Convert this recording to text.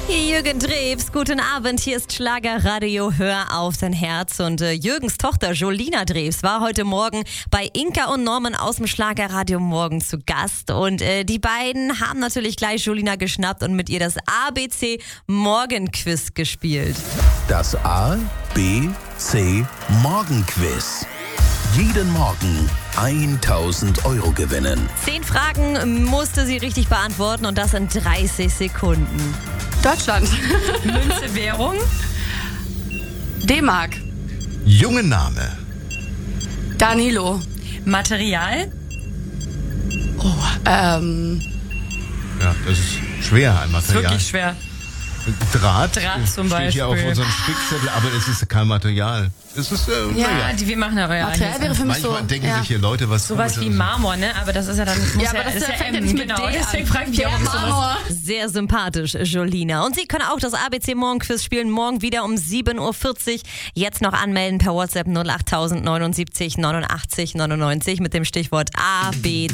Jürgen Drews, guten Abend, hier ist Schlagerradio, hör auf dein Herz. Und Jürgens Tochter Jolina Drews war heute Morgen bei Inka und Norman aus dem Schlagerradio Morgen zu Gast. Und die beiden haben natürlich gleich Jolina geschnappt und mit ihr das ABC Morgenquiz gespielt. Das A, B, C Morgenquiz. Jeden Morgen 1000 Euro gewinnen. 10 Fragen musste sie richtig beantworten und das in 30 Sekunden. Deutschland. Münze, Währung. D-Mark. Junge Name. Danilo. Material. Ja, das ist schwer, ein Material. Wirklich schwer. Draht zum steht hier auf Beispiel. unserem Spickzettel, aber es ist kein Material. Es ist, naja. Wir machen aber ja Material wäre für mich Manchmal so. denken sich hier Leute was sowas wie Komisches. Marmor, ne? Aber das ist ja dann. Muss Ja, aber das ist ja M, nicht mit genau. D Deswegen an. frage ich mich auch, ob es sowas. Marmor. Sehr sympathisch, Jolina. Und Sie können auch das ABC Morgenquiz spielen, morgen wieder um 7.40 Uhr. Jetzt noch anmelden per WhatsApp 08000 79 89 99 mit dem Stichwort ABC.